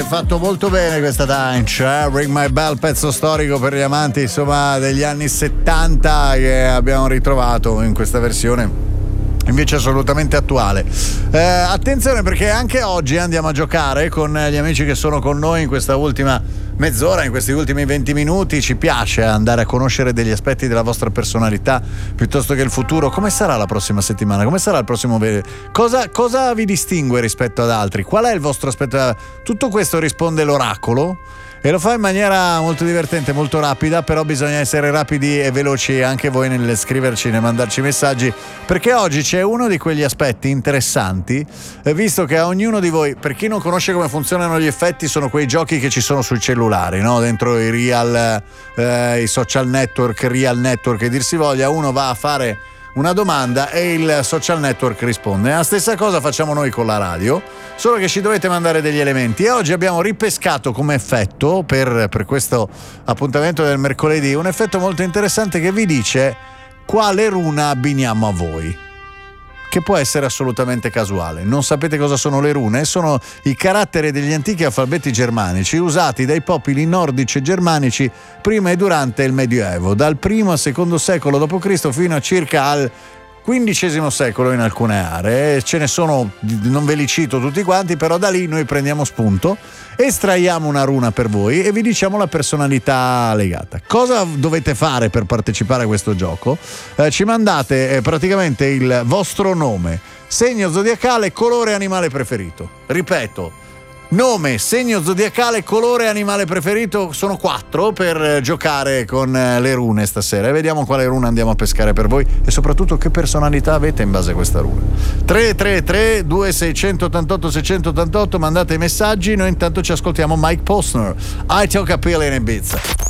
Fatto molto bene questa dance, Ring My Bell, pezzo storico per gli amanti insomma degli anni 70 che abbiamo ritrovato in questa versione invece assolutamente attuale. Attenzione, perché anche oggi andiamo a giocare con gli amici che sono con noi in questa ultima mezz'ora, in questi ultimi 20 minuti. Ci piace andare a conoscere degli aspetti della vostra personalità piuttosto che il futuro. Come sarà la prossima settimana? Come sarà il prossimo cosa vi distingue rispetto ad altri? Qual è il vostro aspetto? Tutto questo risponde l'oracolo e lo fa in maniera molto divertente, molto rapida, però bisogna essere rapidi e veloci anche voi nel scriverci, nel mandarci messaggi, perché oggi c'è uno di quegli aspetti interessanti, visto che a ognuno di voi, per chi non conosce come funzionano gli effetti, sono quei giochi che ci sono sui cellulari, no? Dentro i i social network, real network che dir si voglia, uno va a fare una domanda e il social network risponde. La stessa cosa facciamo noi con la radio, solo che ci dovete mandare degli elementi, e oggi abbiamo ripescato come effetto per questo appuntamento del mercoledì un effetto molto interessante che vi dice quale runa abbiniamo a voi, che può essere assolutamente casuale. Non sapete cosa sono le rune? Sono i caratteri degli antichi alfabeti germanici usati dai popoli nordici e germanici prima e durante il Medioevo, dal primo al secondo secolo d.C. fino a circa al XV secolo in alcune aree. Ce ne sono, non ve li cito tutti quanti, però da lì noi prendiamo spunto, estraiamo una runa per voi e vi diciamo la personalità legata. Cosa dovete fare per partecipare a questo gioco? Ci mandate praticamente il vostro nome, segno zodiacale, colore, animale preferito. Ripeto, nome, segno zodiacale, colore, animale preferito. Sono 4 per giocare con le rune stasera e vediamo quale runa andiamo a pescare per voi e soprattutto che personalità avete in base a questa runa. 333 2688 688, mandate i messaggi. Noi intanto ci ascoltiamo Mike Posner, I Talk a Pill in Ibiza.